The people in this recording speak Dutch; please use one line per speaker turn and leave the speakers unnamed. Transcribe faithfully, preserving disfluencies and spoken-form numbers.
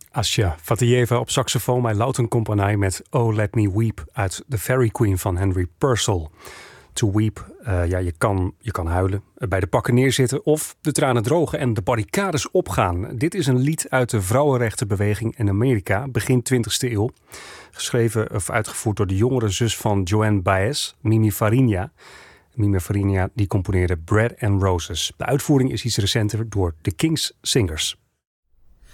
Asja Fatijeva op saxofoon bij Louton Company met Oh Let Me Weep uit The Fairy Queen van Henry Purcell. To weep, uh, ja, je kan, je kan huilen, bij de pakken neerzitten of de tranen drogen en de barricades opgaan. Dit is een lied uit de vrouwenrechtenbeweging in Amerika, begin twintigste eeuw. Geschreven of uitgevoerd door de jongere zus van Joan Baez, Mimi Farinha. Mimi Farinha die componeerde Bread and Roses. De uitvoering is iets recenter door The King's Singers.